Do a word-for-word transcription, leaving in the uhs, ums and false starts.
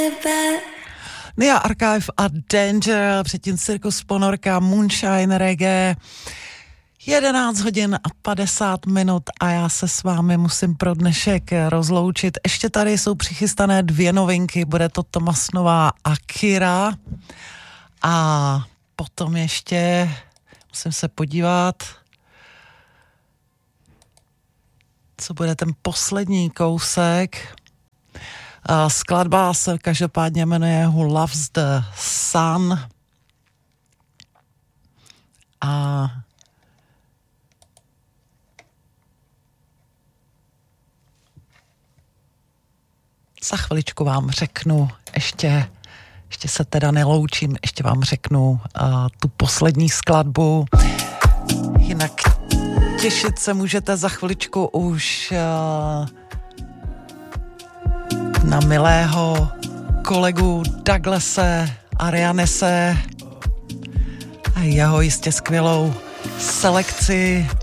Nia Archive a Danger, předtím Cirkus Ponorka, Moonshine Reggae. jedenáct hodin a padesát minut a já se s vámi musím pro dnešek rozloučit. Ještě tady jsou přichystané dvě novinky, bude to Tomas Nová a Kira. A potom ještě musím se podívat, co bude ten poslední kousek. Skladba se každopádně jmenuje Who Loves the Sun. A za chviličku vám řeknu, ještě, ještě se teda neloučím, ještě vám řeknu uh, tu poslední skladbu. Jinak těšit se můžete za chviličku už uh, na milého kolegu Douglase Arianese a jeho jistě skvělou selekci